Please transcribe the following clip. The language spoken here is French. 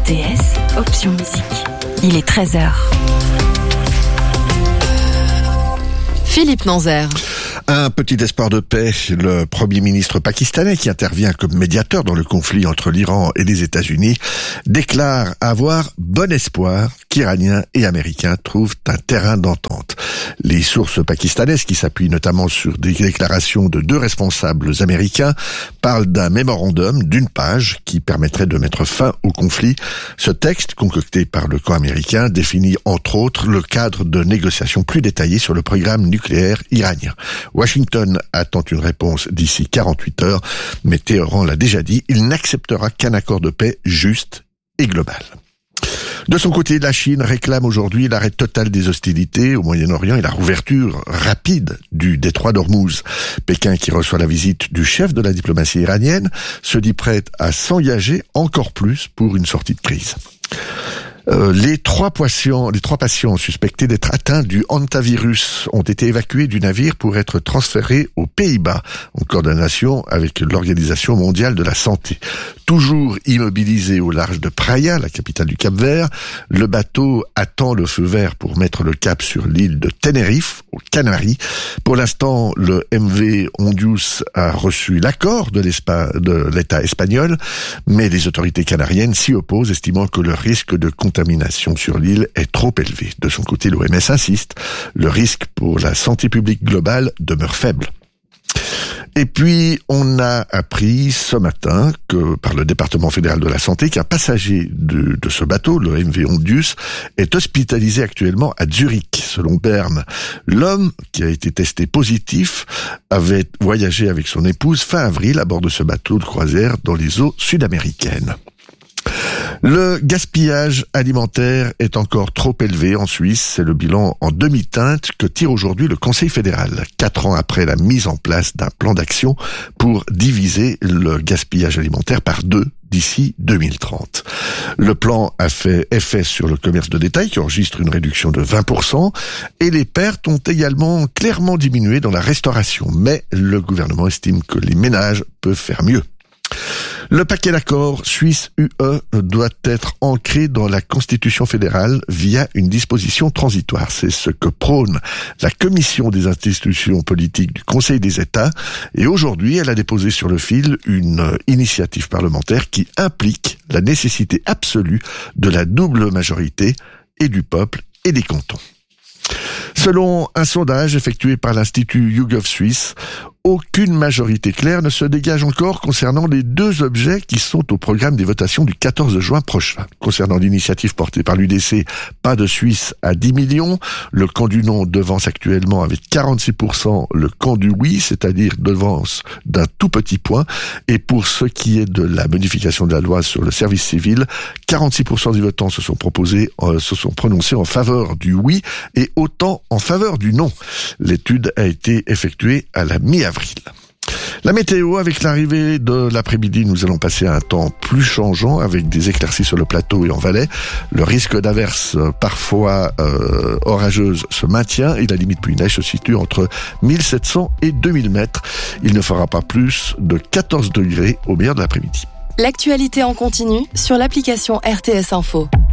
RTS, option musique. Il est 13h. Philippe Nanzer. Un petit espoir de paix, le Premier ministre pakistanais qui intervient comme médiateur dans le conflit entre l'Iran et les États-Unis déclare avoir bon espoir qu'Iraniens et Américains trouvent un terrain d'entente. Les sources pakistanaises, qui s'appuient notamment sur des déclarations de 2 responsables américains, parlent d'un mémorandum d'une page qui permettrait de mettre fin au conflit. Ce texte, concocté par le camp américain, définit entre autres le cadre de négociations plus détaillé sur le programme nucléaire iranien. Washington attend une réponse d'ici 48 heures, mais Téhéran l'a déjà dit, il n'acceptera qu'un accord de paix juste et global. De son côté, la Chine réclame aujourd'hui l'arrêt total des hostilités au Moyen-Orient et la rouverture rapide du détroit d'Ormuz. Pékin, qui reçoit la visite du chef de la diplomatie iranienne, se dit prête à s'engager encore plus pour une sortie de crise. Les trois patients suspectés d'être atteints du hantavirus ont été évacués du navire pour être transférés aux Pays-Bas, en coordination avec l'Organisation mondiale de la santé. Toujours immobilisé au large de Praia, la capitale du Cap-Vert, le bateau attend le feu vert pour mettre le cap sur l'île de Tenerife, aux Canaries. Pour l'instant, le MV Hondius a reçu l'accord de l'État espagnol, mais les autorités canariennes s'y opposent, estimant que le risque de contamination sur l'île est trop élevé. De son côté, l'OMS insiste, le risque pour la santé publique globale demeure faible. Et puis, on a appris ce matin que, par le département fédéral de la santé, qu'un passager de ce bateau, le MV Hondius, est hospitalisé actuellement à Zurich, selon Berne. L'homme, qui a été testé positif, avait voyagé avec son épouse fin avril à bord de ce bateau de croisière dans les eaux sud-américaines. Le gaspillage alimentaire est encore trop élevé en Suisse. C'est le bilan en demi-teinte que tire aujourd'hui le Conseil fédéral, 4 ans après la mise en place d'un plan d'action pour diviser le gaspillage alimentaire par 2 d'ici 2030. Le plan a fait effet sur le commerce de détail qui enregistre une réduction de 20% et les pertes ont également clairement diminué dans la restauration. Mais le gouvernement estime que les ménages peuvent faire mieux. Le paquet d'accords Suisse-UE doit être ancré dans la Constitution fédérale via une disposition transitoire. C'est ce que prône la Commission des institutions politiques du Conseil des États. Et aujourd'hui, elle a déposé sur le fil une initiative parlementaire qui implique la nécessité absolue de la double majorité et du peuple et des cantons. Selon un sondage effectué par l'Institut YouGov Suisse, aucune majorité claire ne se dégage encore concernant les 2 objets qui sont au programme des votations du 14 juin prochain. Concernant l'initiative portée par l'UDC, pas de Suisse à 10 millions. Le camp du non devance actuellement avec 46% le camp du oui, c'est-à-dire devance d'un tout petit point. Et pour ce qui est de la modification de la loi sur le service civil, 46% des votants se sont prononcés en faveur du oui et autant en faveur du non. L'étude a été effectuée à la mi-avril. La météo, avec l'arrivée de l'après-midi, nous allons passer à un temps plus changeant avec des éclaircies sur le plateau et en Valais. Le risque d'averses parfois orageuses se maintient et la limite pluie-neige se situe entre 1700 et 2000 mètres. Il ne fera pas plus de 14 degrés au meilleur de l'après-midi. L'actualité en continu sur l'application RTS Info.